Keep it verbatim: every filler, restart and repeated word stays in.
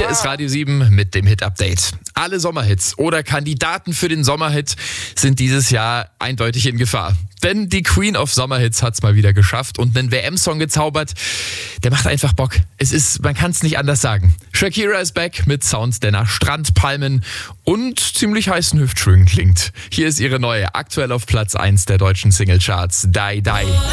ist Radio sieben mit dem Hit-Update. Alle Sommerhits oder Kandidaten für den Sommerhit sind dieses Jahr eindeutig in Gefahr. Denn die Queen of Sommerhits hat's mal wieder geschafft und einen W M-Song gezaubert. Der macht einfach Bock. Es ist, man kann's nicht anders sagen. Shakira ist back mit Sounds, der nach Strandpalmen und ziemlich heißen Hüftschwüngen klingt. Hier ist ihre neue, aktuell auf Platz eins der deutschen Singlecharts, Die Die.